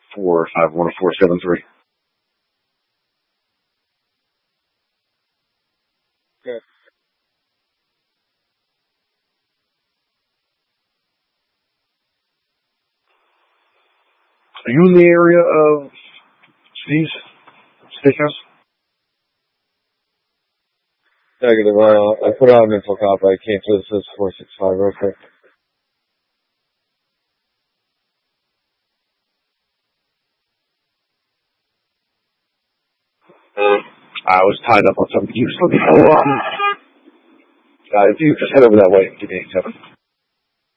451-473. Okay. Are you in the area of Steve's Steakhouse? Negative. I put on mental cop. I can't do this. 465 real quick. I was tied up on something. If you just head over that way, give me 7.